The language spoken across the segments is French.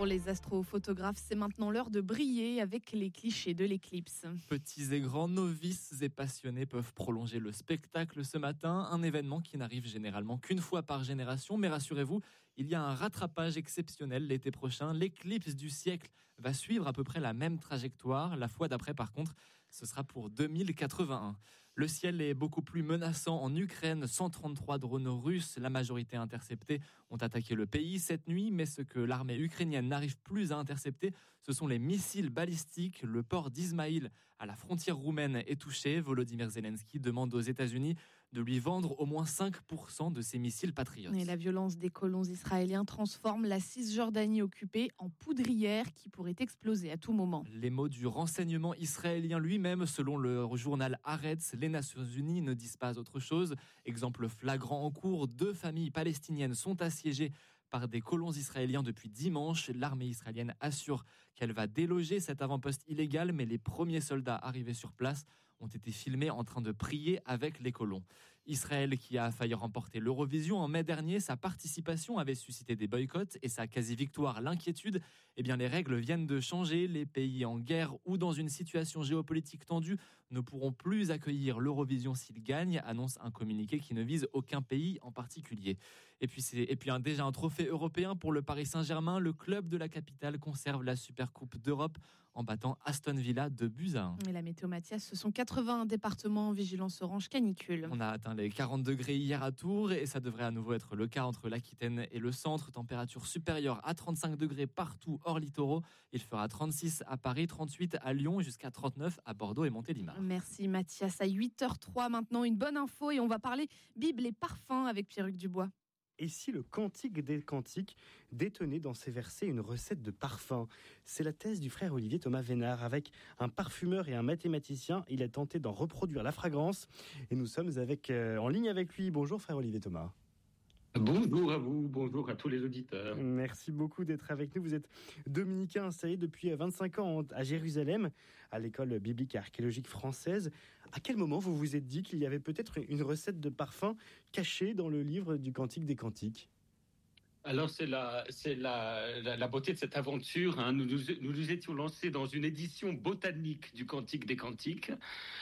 Pour les astrophotographes, c'est maintenant l'heure de briller avec les clichés de l'éclipse. Petits et grands, novices et passionnés peuvent prolonger le spectacle ce matin, un événement qui n'arrive généralement qu'une fois par génération. Mais rassurez-vous, il y a un rattrapage exceptionnel l'été prochain. L'éclipse du siècle va suivre à peu près la même trajectoire. La fois d'après, par contre, ce sera pour 2081. Le ciel est beaucoup plus menaçant en Ukraine. 133 drones russes, la majorité interceptés, ont attaqué le pays cette nuit. Mais ce que l'armée ukrainienne n'arrive plus à intercepter, ce sont les missiles balistiques. Le port d'Ismaïl, à la frontière roumaine, est touché. Volodymyr Zelensky demande aux États-Unis de lui vendre au moins 5% de ses missiles patriotes. Et la violence des colons israéliens transforme la Cisjordanie occupée en poudrière qui pourrait exploser à tout moment. Les mots du renseignement israélien lui-même, selon le journal Haaretz, les Nations Unies ne disent pas autre chose. Exemple flagrant en cours, 2 familles palestiniennes sont assiégées par des colons israéliens depuis dimanche. L'armée israélienne assure qu'elle va déloger cet avant-poste illégal, mais les premiers soldats arrivés sur place ont été filmés en train de prier avec les colons. Israël, qui a failli remporter l'Eurovision en mai dernier, sa participation avait suscité des boycotts et sa quasi-victoire l'inquiétude. Eh bien, les règles viennent de changer. Les pays en guerre ou dans une situation géopolitique tendue ne pourront plus accueillir l'Eurovision s'ils gagnent, annonce un communiqué qui ne vise aucun pays en particulier. Et puis déjà un trophée européen pour le Paris Saint-Germain. Le club de la capitale conserve la Supercoupe d'Europe en battant Aston Villa 2-1. Et la météo, Mathias, ce sont 80 départements en vigilance orange canicule. On a atteint les 40 degrés hier à Tours et ça devrait à nouveau être le cas entre l'Aquitaine et le centre. Température supérieure à 35 degrés partout hors littoraux. Il fera 36 à Paris, 38 à Lyon, jusqu'à 39 à Bordeaux et Montélimar. Merci Mathias. À 8h03 maintenant, une bonne info et on va parler Bible et parfums avec Pierruc Dubois. Et si le Cantique des Cantiques détenait dans ses versets une recette de parfum ? C'est la thèse du frère Olivier Thomas Vénard. Avec un parfumeur et un mathématicien, il a tenté d'en reproduire la fragrance. Et nous sommes en ligne avec lui. Bonjour frère Olivier Thomas. Bonjour à vous, bonjour à tous les auditeurs. Merci beaucoup d'être avec nous. Vous êtes dominicain installé depuis 25 ans à Jérusalem, à l'école biblique et archéologique française. À quel moment vous vous êtes dit qu'il y avait peut-être une recette de parfum cachée dans le livre du Cantique des Cantiques ? Alors c'est la beauté de cette aventure. Nous nous étions lancés dans une édition botanique du Cantique des Cantiques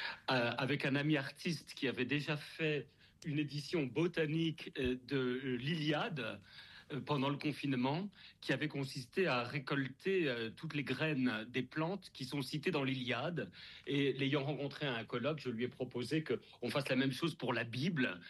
avec un ami artiste qui avait déjà fait une édition botanique de l'Iliade pendant le confinement, qui avait consisté à récolter toutes les graines des plantes qui sont citées dans l'Iliade. Et l'ayant rencontré à un colloque, je lui ai proposé qu'on fasse la même chose pour la Bible,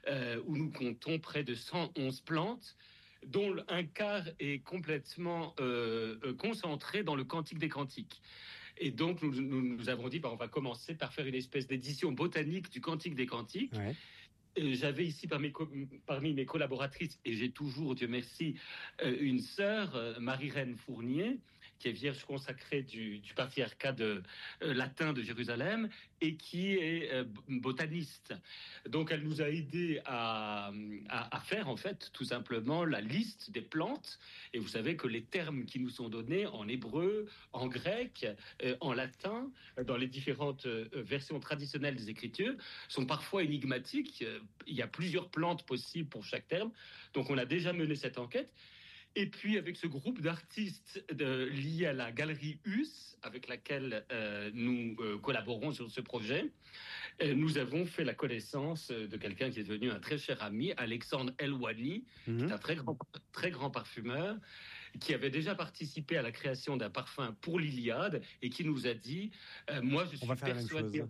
où nous comptons près de 111 plantes, dont un quart est complètement concentré dans le Cantique des Cantiques. Et donc, nous avons dit, on va commencer par faire une espèce d'édition botanique du Cantique des Cantiques. Ouais. J'avais ici parmi mes collaboratrices, et j'ai toujours, Dieu merci, une sœur, Marie-Reine Fournier, qui est vierge consacrée du patriarcat latin de Jérusalem et qui est botaniste. Donc elle nous a aidés à faire en fait tout simplement la liste des plantes. Et vous savez que les termes qui nous sont donnés en hébreu, en grec, en latin, dans les différentes versions traditionnelles des Écritures, sont parfois énigmatiques. Il y a plusieurs plantes possibles pour chaque terme. Donc on a déjà mené cette enquête. Et puis, avec ce groupe d'artistes liés à la Galerie US, avec laquelle nous collaborons sur ce projet, nous avons fait la connaissance de quelqu'un qui est devenu un très cher ami, Alexandre Elwani, qui est un très grand parfumeur, qui avait déjà participé à la création d'un parfum pour l'Iliade et qui nous a dit moi, je suis persuadé...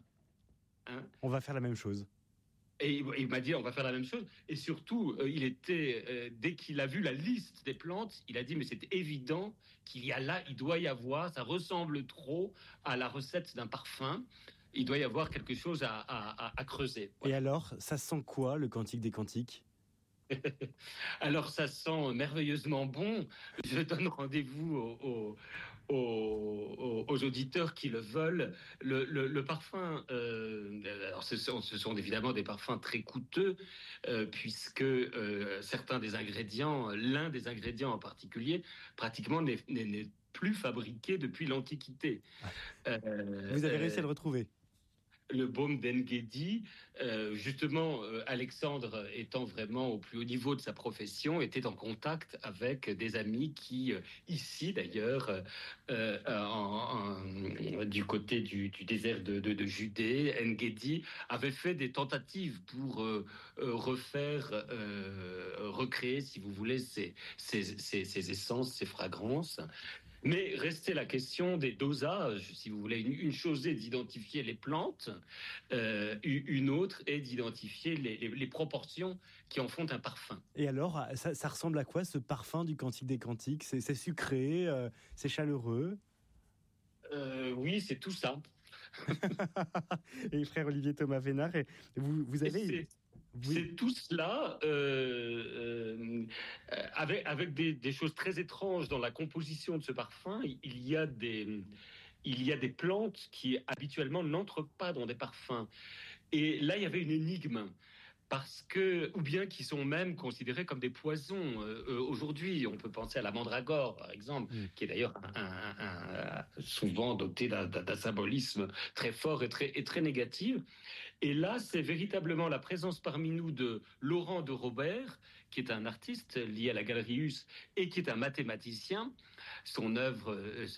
On va faire la même chose. Et il m'a dit, on va faire la même chose. Et surtout, dès qu'il a vu la liste des plantes, il a dit, mais c'est évident il doit y avoir, ça ressemble trop à la recette d'un parfum. Il doit y avoir quelque chose à creuser. Voilà. Et alors, ça sent quoi, le Cantique des Cantiques ? Alors, ça sent merveilleusement bon. Je donne rendez-vous aux auditeurs qui le veulent. Le parfum, alors ce sont évidemment des parfums très coûteux, puisque certains des ingrédients, l'un des ingrédients en particulier, pratiquement n'est plus fabriqué depuis l'Antiquité. Vous avez réussi à le retrouver ? le baume d'En-Gedi. Justement, Alexandre, étant vraiment au plus haut niveau de sa profession, était en contact avec des amis qui, ici d'ailleurs, du côté du désert de Judée, En-Gedi avait fait des tentatives pour recréer, si vous voulez, ces essences, ces fragrances. Mais restait la question des dosages, si vous voulez. Une chose est d'identifier les plantes, une autre est d'identifier les proportions qui en font un parfum. Et alors, ça ressemble à quoi ce parfum du Cantique des Cantiques ? C'est sucré, c'est chaleureux. Oui, c'est tout ça. Et frère Olivier Thomas Vénard, vous avez... C'est tout cela, avec des choses très étranges dans la composition de ce parfum. Il y a des plantes qui habituellement n'entrent pas dans des parfums. Et là, il y avait une énigme. Ou bien qui sont même considérés comme des poisons. Aujourd'hui, on peut penser à la mandragore, par exemple, qui est d'ailleurs souvent doté d'un symbolisme très fort et très négatif. Et là, c'est véritablement la présence parmi nous de Laurent de Robert, qui est un artiste lié à la Galerie Huss et qui est un mathématicien. Son œuvre,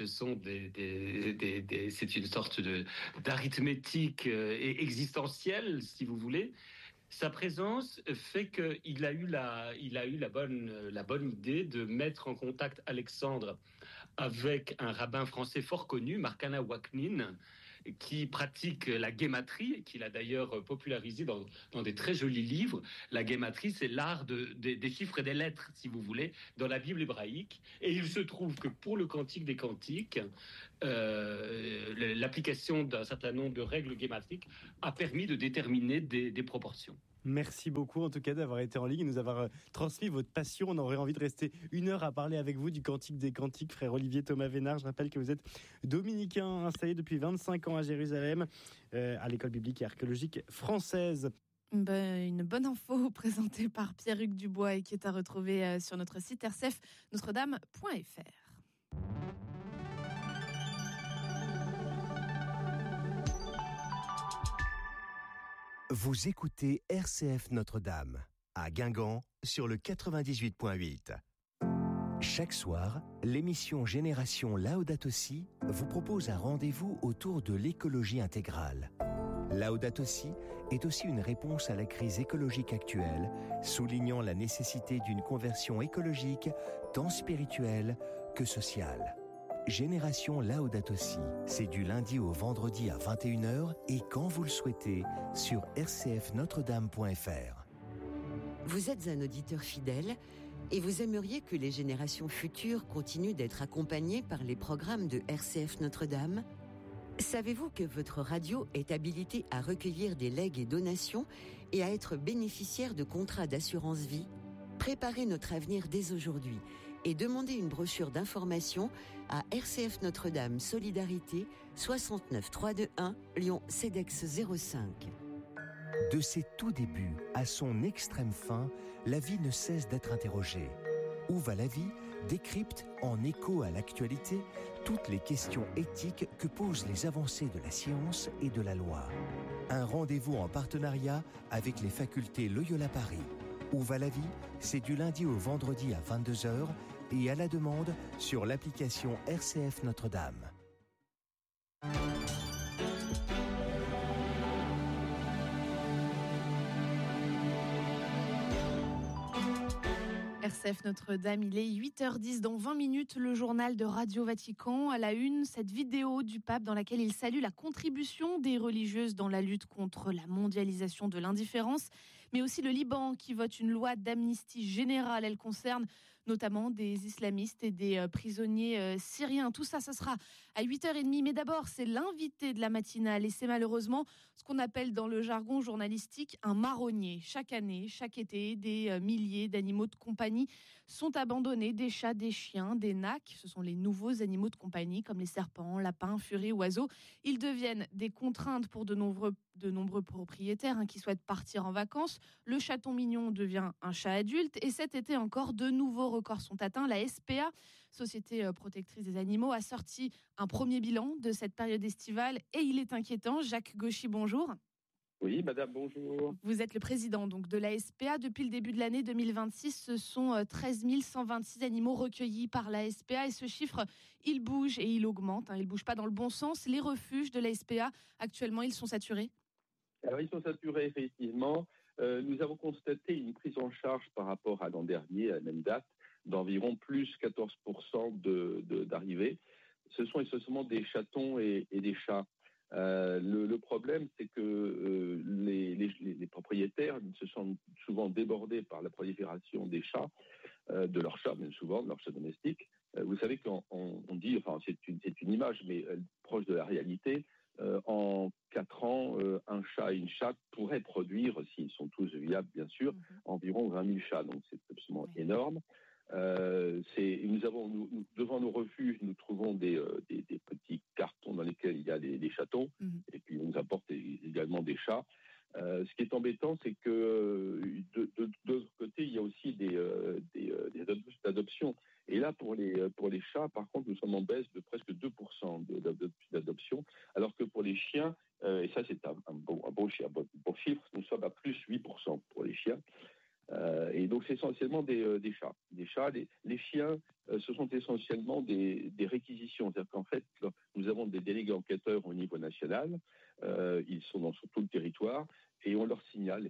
c'est une sorte d'arithmétique existentielle, si vous voulez. Sa présence fait qu'il a eu la bonne idée de mettre en contact Alexandre avec un rabbin français fort connu, Marcana Waknin, qui pratique la guématrie, qu'il a d'ailleurs popularisé dans des très jolis livres. La guématrie, c'est l'art des chiffres et des lettres, si vous voulez, dans la Bible hébraïque. Et il se trouve que pour le Cantique des Cantiques, l'application d'un certain nombre de règles guématriques a permis de déterminer des proportions. Merci beaucoup en tout cas d'avoir été en ligne et nous avoir transmis votre passion. On aurait envie de rester 1 heure à parler avec vous du Cantique des Cantiques, frère Olivier Thomas Vénard. Je rappelle que vous êtes dominicain installé depuis 25 ans à Jérusalem, à l'école biblique et archéologique française. Une bonne info présentée par Pierre-Hugues Dubois et qui est à retrouver sur notre site rcfnotredame.fr. Vous écoutez RCF Notre-Dame, à Guingamp, sur le 98.8. Chaque soir, l'émission Génération Laudato Si vous propose un rendez-vous autour de l'écologie intégrale. Laudato Si est aussi une réponse à la crise écologique actuelle, soulignant la nécessité d'une conversion écologique tant spirituelle que sociale. Génération Laudato Si, c'est du lundi au vendredi à 21h et quand vous le souhaitez sur rcfnotredame.fr. Vous êtes un auditeur fidèle et vous aimeriez que les générations futures continuent d'être accompagnées par les programmes de RCF Notre-Dame ? Savez-vous que votre radio est habilitée à recueillir des legs et donations et à être bénéficiaire de contrats d'assurance vie ? Préparez notre avenir dès aujourd'hui et demandez une brochure d'information à RCF Notre-Dame Solidarité 69 321 Lyon CEDEX 05. De ses tout débuts à son extrême fin, la vie ne cesse d'être interrogée. Où va la vie décrypte, en écho à l'actualité, toutes les questions éthiques que posent les avancées de la science et de la loi. Un rendez-vous en partenariat avec les facultés Loyola Paris. Où va la vie ? C'est du lundi au vendredi à 22h et à la demande sur l'application RCF Notre-Dame. RCF Notre-Dame, il est 8h10. Dans 20 minutes, le journal de Radio Vatican. À la une, cette vidéo du pape dans laquelle il salue la contribution des religieuses dans la lutte contre la mondialisation de l'indifférence, mais aussi le Liban qui vote une loi d'amnistie générale. Elle concerne notamment des islamistes et des prisonniers syriens. Tout ça, ce sera à 8h30. Mais d'abord, c'est l'invité de la matinale et c'est malheureusement ce qu'on appelle dans le jargon journalistique un marronnier. Chaque année, chaque été, des milliers d'animaux de compagnie sont abandonnés. Des chats, des chiens, des nacs. Ce sont les nouveaux animaux de compagnie comme les serpents, lapins, furies, oiseaux. Ils deviennent des contraintes pour de nombreux propriétaires qui souhaitent partir en vacances. Le chaton mignon devient un chat adulte et cet été encore, de nouveaux records sont atteints. La SPA, Société protectrice des animaux, a sorti un premier bilan de cette période estivale et il est inquiétant. Jacques Gauchy, bonjour. Oui, madame, bonjour. Vous êtes le président donc, de la SPA. Depuis le début de l'année 2026, ce sont 13 126 animaux recueillis par la SPA. Et ce chiffre, il bouge et il augmente. Il ne bouge pas dans le bon sens. Les refuges de la SPA, actuellement, ils sont saturés? Alors, ils sont saturés, effectivement. Nous avons constaté une prise en charge par rapport à l'an dernier, à la même date, d'environ plus 14% d'arrivées. Ce sont essentiellement des chatons et des chats. Le problème, c'est que les propriétaires se sentent souvent débordés par la prolifération des chats, de leurs chats, même souvent, de leurs chats domestiques. Vous savez qu'on dit, enfin, c'est une image, mais proche de la réalité. En 4 ans, un chat et une chatte pourraient produire, s'ils sont tous viables, bien sûr, environ 20 000 chats. Donc, c'est absolument énorme. Devant nos refuges, nous trouvons des petits cartons dans lesquels il y a des chatons, et puis on nous apporte également des chats. Ce qui est embêtant, c'est que de l'autre côté, il y a aussi des adoptions. Et là, pour les chats, par contre, nous sommes en baisse de presque 2% d'adoption, alors que pour les chiens, et ça c'est un bon chiffre, nous sommes à plus 8% pour les chiens. Et donc c'est essentiellement des chats. Les chiens, ce sont essentiellement des réquisitions. C'est-à-dire qu'en fait, nous avons des délégués enquêteurs au niveau national. Ils sont sur tout le territoire et on leur signale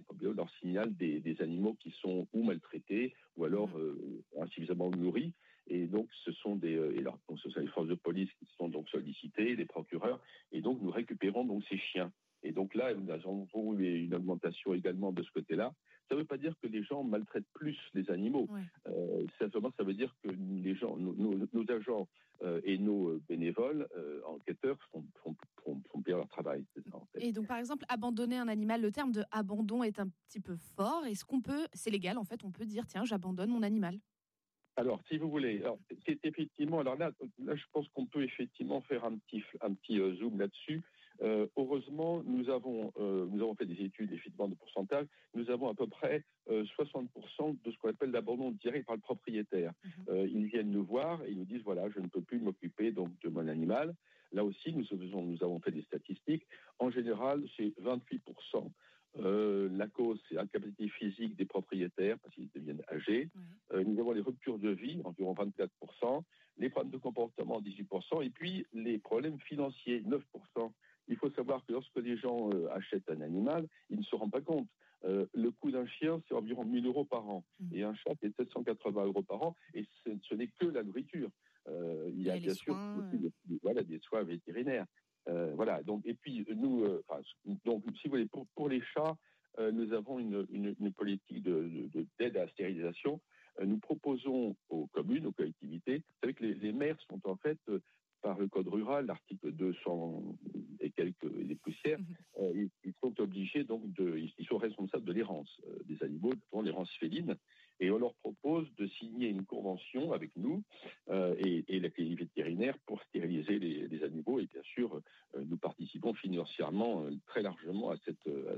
des animaux qui sont ou maltraités ou alors insuffisamment nourris. Et donc ce sont les forces de police qui sont donc sollicitées, les procureurs, et donc nous récupérons donc ces chiens. Et donc là, nous avons eu une augmentation également de ce côté-là. Ça ne veut pas dire que les gens maltraitent plus les animaux. Simplement, ça veut dire que les gens, nos agents et nos bénévoles enquêteurs font bien leur travail. C'est ça, en fait. Et donc, par exemple, abandonner un animal, le terme de abandon est un petit peu fort. Est-ce qu'on peut, c'est légal en fait, on peut dire tiens, j'abandonne mon animal? Alors, si vous voulez, c'est effectivement. Alors là, je pense qu'on peut effectivement faire un petit zoom là-dessus. Heureusement, nous avons fait des études effectivement de pourcentage. Nous avons à peu près 60% de ce qu'on appelle l'abandon direct par le propriétaire. Ils viennent nous voir et ils nous disent voilà, je ne peux plus m'occuper donc de mon animal. Là aussi, nous avons fait des statistiques. En général, c'est 28%. La cause, c'est l'incapacité physique des propriétaires parce qu'ils deviennent âgés. Nous avons les ruptures de vie, environ 24%, les problèmes de comportement, 18%, et puis les problèmes financiers, 9%. Il faut savoir que lorsque les gens achètent un animal, ils ne se rendent pas compte. Le coût d'un chien, c'est environ 1 000 € par an, et un chat, c'est 780 € par an, et ce n'est que la nourriture. Il y a bien sûr des soins vétérinaires. Voilà. Donc, et puis donc, si vous voulez, pour les chats, nous avons une politique d'aide à la stérilisation. Nous proposons aux communes, aux collectivités, vous savez que les maires sont en fait, par le code rural, l'article 200 et quelques des poussières, ils sont obligés donc ils sont responsables de l'errance des animaux, notamment l'errance féline, et on leur propose de signer une convention avec nous et la clinique vétérinaire pour stériliser les animaux, et bien sûr nous participons financièrement très largement à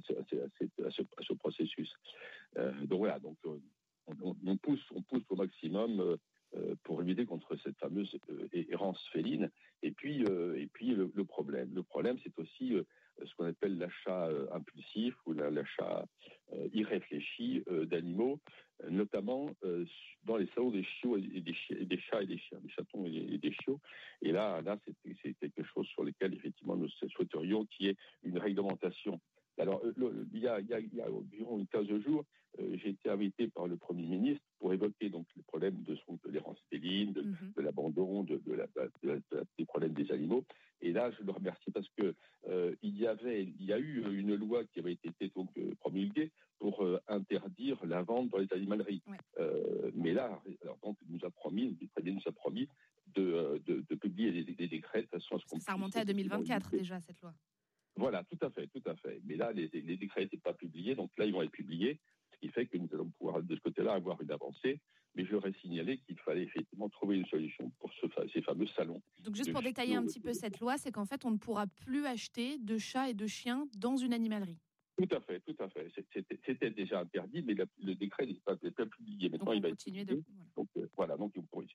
ce processus. Donc voilà, donc on pousse au maximum pour lutter contre cette fameuse errance féline. Et puis le problème, c'est aussi ce qu'on appelle l'achat impulsif ou l'achat irréfléchi d'animaux, notamment dans les salons des chiots et des chats et des chiens, des chatons et des chiots. Et là c'est quelque chose sur lequel effectivement nous souhaiterions qu'il y ait une réglementation. Alors, il y a environ 15 jours, j'ai été invité par le Premier ministre pour évoquer donc les problèmes de l'errance féline, de l'abandon, des problèmes des animaux. Et là, je le remercie parce que il y a eu une loi qui avait été donc promulguée pour interdire la vente dans les animaleries. Mais là, donc, le Premier ministre nous a promis de publier des décrets de façon à ce qu'on. Ça remontait à 2024 déjà, cette loi. Voilà, tout à fait. Mais là, les décrets n'étaient pas publiés, donc là, ils vont être publiés, ce qui fait que nous allons pouvoir, de ce côté-là, avoir une avancée. Mais je voudrais signaler qu'il fallait effectivement trouver une solution pour ces fameux salons. Donc, juste pour détailler un petit peu cette loi, c'est qu'en fait, on ne pourra plus acheter de chats et de chiens dans une animalerie. Tout à fait, tout à fait. C'était déjà interdit, mais le décret n'est pas publié. Maintenant, Donc il on va continue être publié. Donc voilà, donc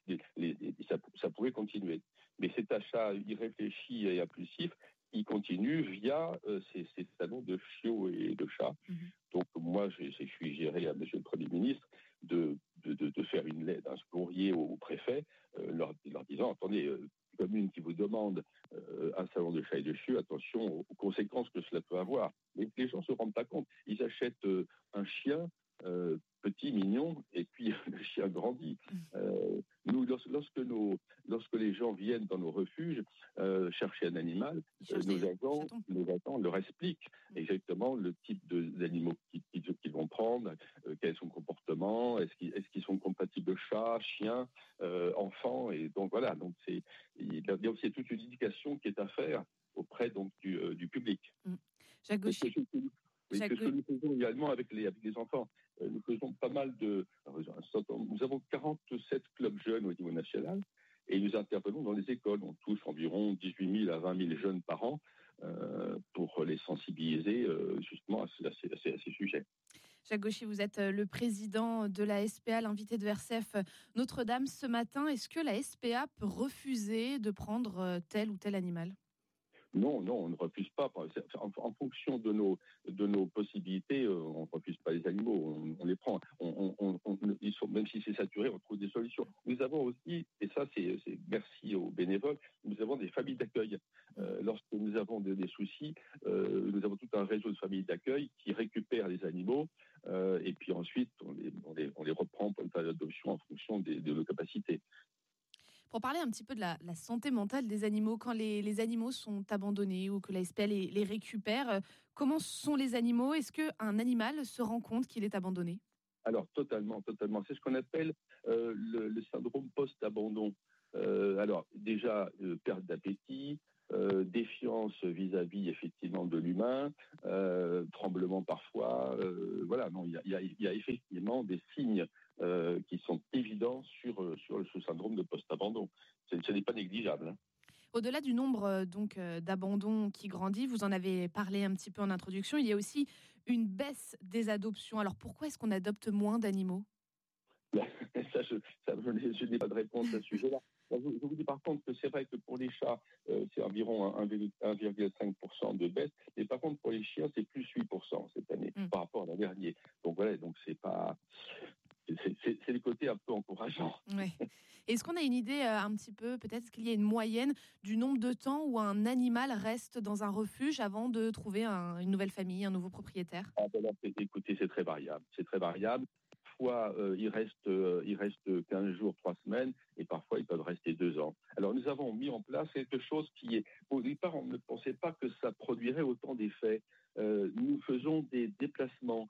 ça pouvait continuer. Mais cet achat irréfléchi et impulsif, il continue via ces salons de chiots et de chats. Donc moi, je suis géré à Monsieur le Premier ministre de faire une lettre, un courrier au préfet, leur disant, attendez, commune qui vous demande un salon de chat et de chiots, attention aux conséquences que cela peut avoir. Mais les gens ne se rendent pas compte. Ils achètent un chien petit, mignon, et puis le chien grandit. Nous, lorsque les gens viennent dans nos refuges chercher un animal, nos agents leur expliquent exactement le type d'animaux qu'ils vont prendre, quel est son comportement, est-ce qu'ils sont compatibles chat, chien, enfant, et donc voilà. Donc il y a aussi toute une éducation qui est à faire auprès donc du public. Jacques Gauchy. Ce que nous faisons également avec les enfants. Nous faisons pas mal nous avons 47 clubs jeunes au niveau national et nous intervenons dans les écoles. On touche environ 18 000 à 20 000 jeunes par an pour les sensibiliser justement à ces sujets. Jacques Gauchy, vous êtes le président de la SPA, l'invité de RCF Notre-Dame ce matin. Est-ce que la SPA peut refuser de prendre tel ou tel animal ? Non, on ne refuse pas. En fonction de nos possibilités, on ne refuse pas les animaux, on les prend. Même si c'est saturé, on trouve des solutions. Nous avons aussi, et ça c'est merci aux bénévoles, nous avons des familles d'accueil. Lorsque nous avons des soucis, nous avons tout un réseau de familles d'accueil qui récupèrent les animaux et puis ensuite on les reprend pour une phase d'adoption en fonction de nos capacités. Pour parler un petit peu de la santé mentale des animaux, quand les animaux sont abandonnés ou que la SPA les récupère, comment sont les animaux ? Est-ce qu'un animal se rend compte qu'il est abandonné ? Alors, totalement. C'est ce qu'on appelle le syndrome post-abandon. Alors, déjà, perte d'appétit, défiance vis-à-vis, effectivement, de l'humain, tremblement parfois. Voilà, non, il y a effectivement des signes qui sont évidents sur ce syndrome de post-abandon. Ce n'est pas négligeable. Hein. Au-delà du nombre d'abandons qui grandit, vous en avez parlé un petit peu en introduction, il y a aussi une baisse des adoptions. Alors pourquoi est-ce qu'on adopte moins d'animaux ? Je n'ai pas de réponse à ce sujet-là. Je vous dis par contre que c'est vrai que pour les chats, c'est environ 1,5% de baisse, mais par contre pour les chiens, c'est plus 8% cette année par rapport à l'an dernier. Donc voilà, donc c'est pas... C'est le côté un peu encourageant. Ouais. Est-ce qu'on a une idée un petit peu, peut-être qu'il y a une moyenne du nombre de temps où un animal reste dans un refuge avant de trouver une nouvelle famille, un nouveau propriétaire ? Écoutez, c'est très variable. Parfois, il reste 15 jours, 3 semaines, et parfois, ils peuvent rester 2 ans. Alors, nous avons mis en place quelque chose qui est... Au départ, on ne pensait pas que ça produirait autant d'effets. Nous faisons des déplacements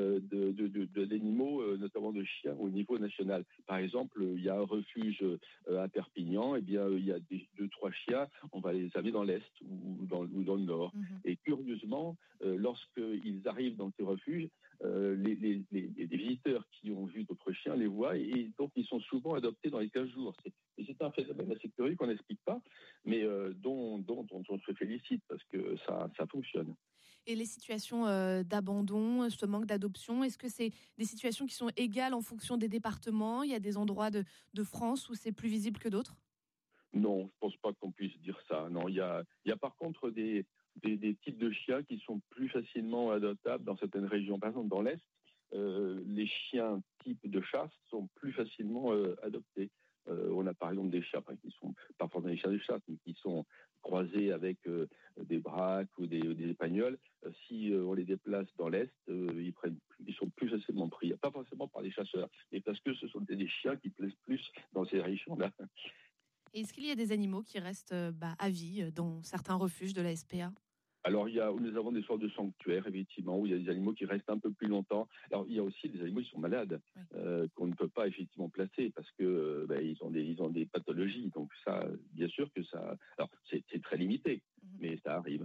d'animaux, notamment de chiens, au niveau national. Par exemple, il y a un refuge à Perpignan, et bien il y a 2-3 chiens, on va les amener dans l'Est ou dans le Nord. Et curieusement, lorsqu'ils arrivent dans ces refuges, les visiteurs qui ont vu d'autres chiens les voient, et donc ils sont souvent adoptés dans les 15 jours. C'est un phénomène assez curieux qu'on n'explique pas, mais dont on se félicite parce que ça fonctionne. Et les situations d'abandon, ce manque d'adoption, est-ce que c'est des situations qui sont égales en fonction des départements ? Il y a des endroits de France où c'est plus visible que d'autres ? Non, je ne pense pas qu'on puisse dire ça. Non, il y a par contre des types de chiens qui sont plus facilement adoptables dans certaines régions. Par exemple, dans l'Est, les chiens type de chasse sont plus facilement adoptés. On a par exemple des chiens qui sont pas forcément des chiens de chasse, mais qui sont croisés avec des braques ou des épagnols. Si on les déplace dans l'Est, ils sont plus facilement pris. Pas forcément par les chasseurs, mais parce que ce sont des chiens qui plaisent plus dans ces régions-là. Et est-ce qu'il y a des animaux qui restent à vie dans certains refuges de la SPA ? Alors, nous avons des sortes de sanctuaires, effectivement, où il y a des animaux qui restent un peu plus longtemps. Alors, il y a aussi des animaux qui sont malades, qu'on ne peut pas effectivement placer parce que ils ont des pathologies. Donc ça, bien sûr que ça... Alors, c'est très limité, mais ça arrive.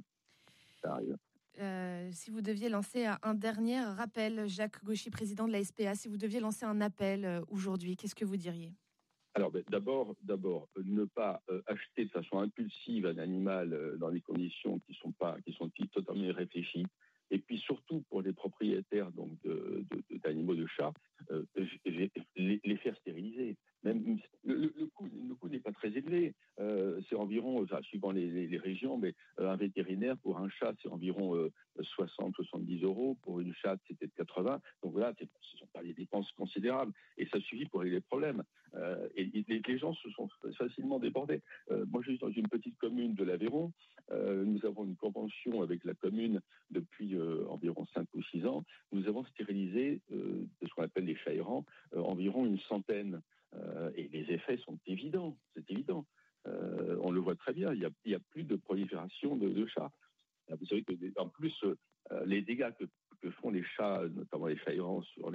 Si vous deviez lancer un dernier rappel, Jacques Gauchy, président de la SPA, si vous deviez lancer un appel aujourd'hui, qu'est-ce que vous diriez ? Alors, d'abord, ne pas acheter de façon impulsive un animal dans des conditions qui sont totalement irréfléchies. Et puis surtout pour les propriétaires donc d'animaux de chats, les faire stériliser. Même le coût n'est pas très élevé. C'est environ, suivant les régions, mais un vétérinaire pour un chat, c'est environ 60-70 €. Pour une chatte, c'était de 80. Donc voilà, ce ne sont pas des dépenses considérables. Et ça suffit pour régler les problèmes. Et les gens se sont facilement débordés. Moi, je suis dans une petite commune de l'Aveyron. Nous avons une convention avec la commune depuis environ 5 ou 6 ans. Nous avons stérilisé de ce qu'on appelle les chats errants, environ une centaine. Et les effets sont évidents, c'est évident. On le voit très bien, il y a plus de prolifération de chats. Vous savez qu'en plus, les dégâts que font les chats, notamment les chats errants sur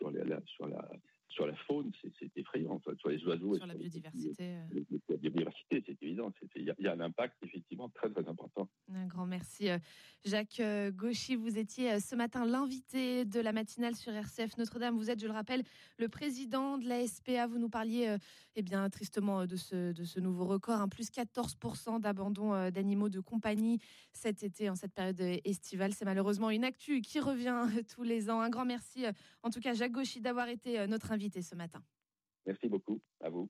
la faune, c'est effrayant. Sur les oiseaux, sur la biodiversité. La biodiversité, c'est évident. Il y a un impact effectivement très très important. Un grand merci. Jacques Gauchy, vous étiez ce matin l'invité de la matinale sur RCF Notre-Dame. Vous êtes, je le rappelle, le président de la SPA. Vous nous parliez tristement de ce nouveau record, plus 14% d'abandon d'animaux de compagnie cet été, en cette période estivale. C'est malheureusement une actu qui revient tous les ans. Un grand merci, en tout cas, Jacques Gauchy, d'avoir été notre invité ce matin. Merci beaucoup, à vous.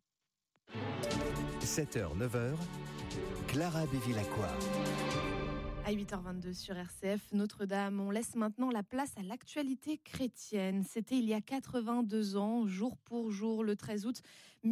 7h, 9h, Clara Bévilacqua. À 8h22 sur RCF Notre-Dame, on laisse maintenant la place à l'actualité chrétienne. C'était il y a 82 ans, jour pour jour, le 13 août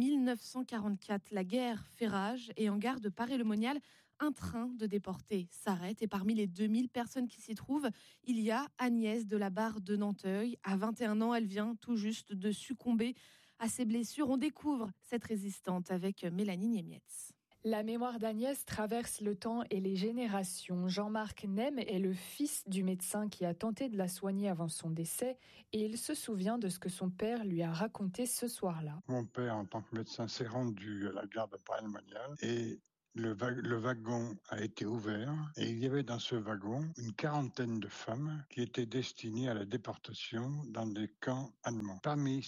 1944. La guerre fait rage et en gare de Paray-le-Monial, un train de déportés s'arrête et parmi les 2000 personnes qui s'y trouvent, il y a Agnès de la Barre de Nanteuil. À 21 ans, elle vient tout juste de succomber à ses blessures. On découvre cette résistante avec Mélanie Niemietz. La mémoire d'Agnès traverse le temps et les générations. Jean-Marc Nem est le fils du médecin qui a tenté de la soigner avant son décès et il se souvient de ce que son père lui a raconté ce soir-là. Mon père, en tant que médecin, s'est rendu à la gare de Paray-le-Monial et le wagon a été ouvert et il y avait dans ce wagon une quarantaine de femmes qui étaient destinées à la déportation dans des camps allemands. Parmi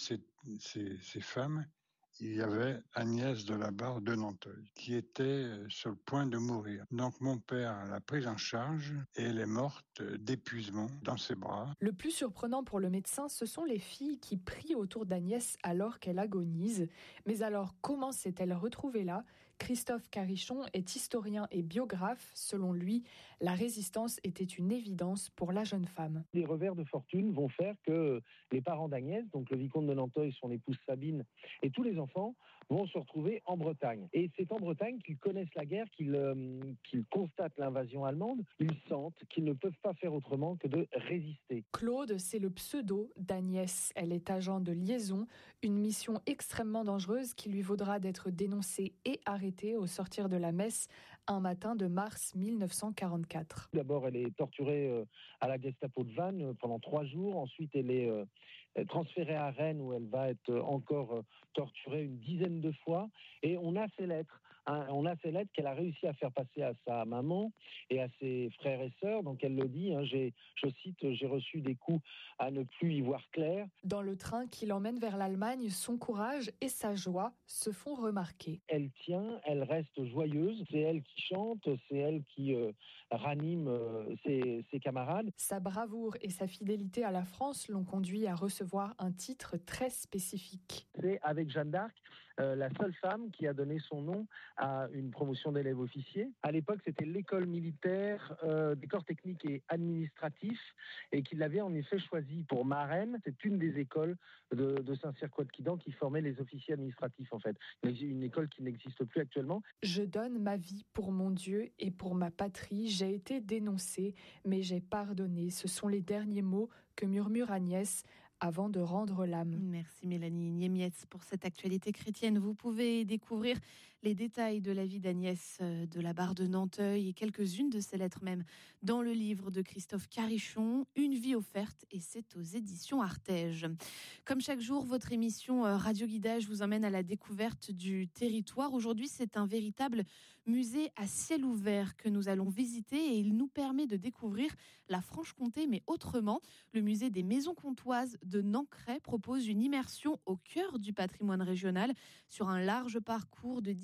ces femmes, il y avait Agnès de la Barre de Nanteuil, qui était sur le point de mourir. Donc mon père l'a prise en charge et elle est morte d'épuisement dans ses bras. Le plus surprenant pour le médecin, ce sont les filles qui prient autour d'Agnès alors qu'elle agonise. Mais alors, comment s'est-elle retrouvée là ? Christophe Carichon est historien et biographe. Selon lui, la résistance était une évidence pour la jeune femme. Les revers de fortune vont faire que les parents d'Agnès, donc le vicomte de Nanteuil, son épouse Sabine, et tous les enfants vont se retrouver en Bretagne. Et c'est en Bretagne qu'ils connaissent la guerre, qu'ils constatent l'invasion allemande, ils sentent qu'ils ne peuvent pas faire autrement que de résister. Claude, c'est le pseudo d'Agnès. Elle est agent de liaison, une mission extrêmement dangereuse qui lui vaudra d'être dénoncée et arrêtée au sortir de la messe un matin de mars 1944. D'abord, elle est torturée à la Gestapo de Vannes pendant 3 jours. Ensuite, elle est transférée à Rennes où elle va être encore torturée une dizaine de fois. Et on a ces lettres. On a ces lettres qu'elle a réussi à faire passer à sa maman et à ses frères et sœurs. Donc elle le dit, je cite, « J'ai reçu des coups à ne plus y voir clair ». Dans le train qui l'emmène vers l'Allemagne, son courage et sa joie se font remarquer. Elle tient, elle reste joyeuse. C'est elle qui chante, c'est elle qui ranime ses camarades. Sa bravoure et sa fidélité à la France l'ont conduit à recevoir un titre très spécifique. C'est avec Jeanne d'Arc la seule femme qui a donné son nom à une promotion d'élèves officiers. À l'époque, c'était l'école militaire des corps techniques et administratifs et qu'il l'avait en effet choisi pour marraine. C'est une des écoles de Saint-Cyr-Couët-Quidan qui formait les officiers administratifs en fait. Une école qui n'existe plus actuellement. Je donne ma vie pour mon Dieu et pour ma patrie. J'ai été dénoncée, mais j'ai pardonné. Ce sont les derniers mots que murmure Agnès avant de rendre l'âme. Merci Mélanie Niemietz pour cette actualité chrétienne. Vous pouvez découvrir les détails de la vie d'Agnès de la Barre de Nanteuil et quelques-unes de ses lettres même dans le livre de Christophe Carichon, Une vie offerte, et c'est aux éditions Artege. Comme chaque jour, votre émission Radio Guidage vous emmène à la découverte du territoire. Aujourd'hui, c'est un véritable musée à ciel ouvert que nous allons visiter et il nous permet de découvrir la Franche-Comté, mais autrement. Le musée des Maisons Comtoises de Nancray propose une immersion au cœur du patrimoine régional sur un large parcours de 10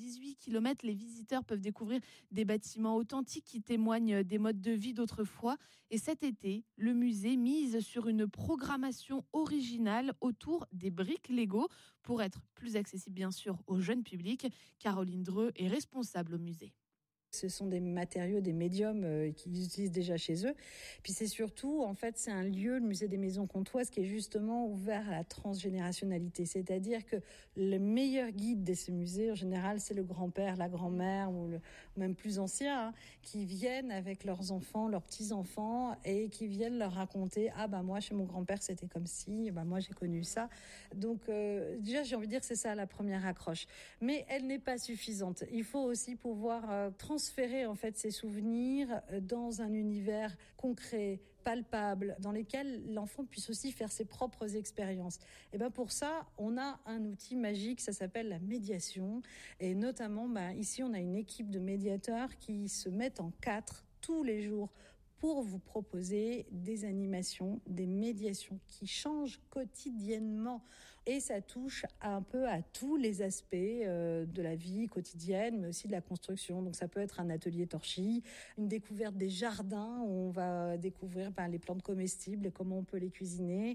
18 km, les visiteurs peuvent découvrir des bâtiments authentiques qui témoignent des modes de vie d'autrefois. Et cet été, le musée mise sur une programmation originale autour des briques Lego pour être plus accessible bien sûr au jeune public. Caroline Dreux est responsable au musée. Ce sont des matériaux, des médiums qu'ils utilisent déjà chez eux. Puis c'est surtout, en fait, c'est un lieu, le musée des Maisons Comtoises, qui est justement ouvert à la transgénérationnalité. C'est-à-dire que le meilleur guide de ce musée, en général, c'est le grand-père, la grand-mère, ou même plus ancien, qui viennent avec leurs enfants, leurs petits-enfants, et qui viennent leur raconter « Ah ben moi, chez mon grand-père, c'était comme ci, ben moi, j'ai connu ça ». Donc déjà, j'ai envie de dire que c'est ça la première accroche. Mais elle n'est pas suffisante. Il faut aussi pouvoir transférer en fait ces souvenirs dans un univers concret, palpable, dans lequel l'enfant puisse aussi faire ses propres expériences. Et ben pour ça, on a un outil magique, ça s'appelle la médiation. Et notamment, ici, on a une équipe de médiateurs qui se mettent en 4 tous les jours pour vous proposer des animations, des médiations qui changent quotidiennement. Et ça touche un peu à tous les aspects de la vie quotidienne, mais aussi de la construction. Donc ça peut être un atelier torchis, une découverte des jardins où on va découvrir les plantes comestibles et comment on peut les cuisiner.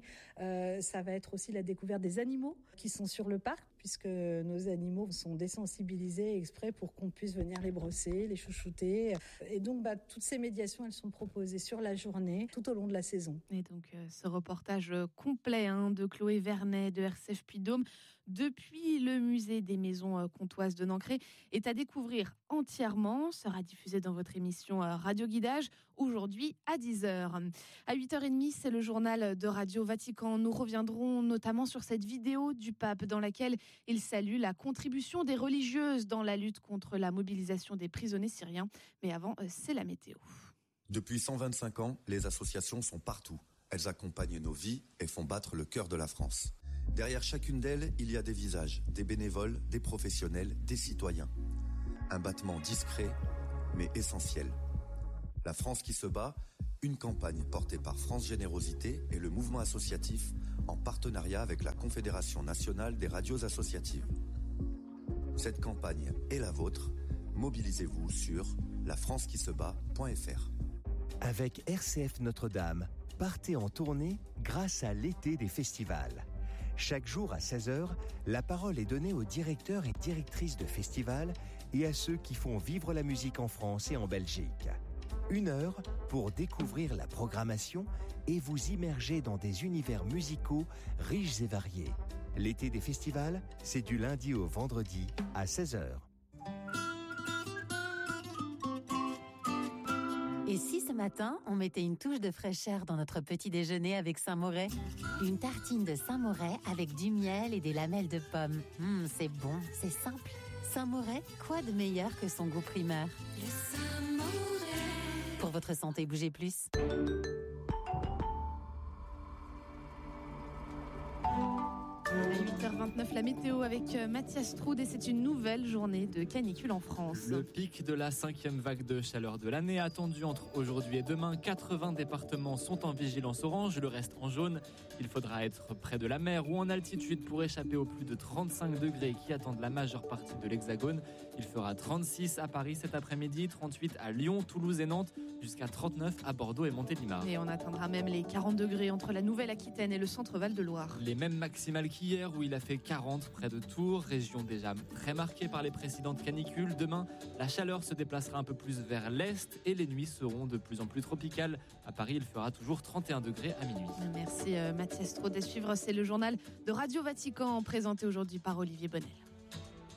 Ça va être aussi la découverte des animaux qui sont sur le parc, puisque nos animaux sont désensibilisés exprès pour qu'on puisse venir les brosser, les chouchouter. Et donc toutes ces médiations, elles sont proposées sur la journée, tout au long de la saison. Et donc ce reportage complet de Chloé Vernet de RCF Puy-de-Dôme depuis le musée des Maisons Comtoises de Nancré est à découvrir entièrement, sera diffusé dans votre émission Radio Guidage aujourd'hui à 10h. À 8h30, c'est le journal de Radio Vatican. Nous reviendrons notamment sur cette vidéo du pape dans laquelle il salue la contribution des religieuses dans la lutte contre la mobilisation des prisonniers syriens. Mais avant, c'est la météo. Depuis 125 ans, les associations sont partout. Elles accompagnent nos vies et font battre le cœur de la France. Derrière chacune d'elles, il y a des visages, des bénévoles, des professionnels, des citoyens. Un battement discret, mais essentiel. La France qui se bat, une campagne portée par France Générosité et le mouvement associatif en partenariat avec la Confédération nationale des radios associatives. Cette campagne est la vôtre. Mobilisez-vous sur lafrancequisebat.fr. Avec RCF Notre-Dame, partez en tournée grâce à l'été des festivals. Chaque jour à 16h, la parole est donnée aux directeurs et directrices de festivals et à ceux qui font vivre la musique en France et en Belgique. 1 heure pour découvrir la programmation et vous immerger dans des univers musicaux riches et variés. L'été des festivals, c'est du lundi au vendredi à 16h. Et si ce matin, on mettait une touche de fraîcheur dans notre petit déjeuner avec Saint-Moret ? Une tartine de Saint-Moret avec du miel et des lamelles de pommes. C'est bon, c'est simple. Saint-Moret, quoi de meilleur que son goût primeur ? Le Saint-Moret. Pour votre santé, bougez plus. À 8h29, la météo avec Mathias Troud et c'est une nouvelle journée de canicule en France. Le pic de la 5e vague de chaleur de l'année attendu entre aujourd'hui et demain. 80 départements sont en vigilance orange, le reste en jaune. Il faudra être près de la mer ou en altitude pour échapper aux plus de 35 degrés qui attendent la majeure partie de l'Hexagone. Il fera 36 à Paris cet après-midi, 38 à Lyon, Toulouse et Nantes, jusqu'à 39 à Bordeaux et Montélimar. Et on atteindra même les 40 degrés entre la Nouvelle-Aquitaine et le centre Val-de-Loire. Les mêmes maximales qu'hier où il a fait 40 près de Tours, région déjà très marquée par les précédentes canicules. Demain, la chaleur se déplacera un peu plus vers l'est et les nuits seront de plus en plus tropicales. À Paris, il fera toujours 31 degrés à minuit. Merci Mathias Troud. À suivre, c'est le journal de Radio Vatican présenté aujourd'hui par Olivier Bonnel.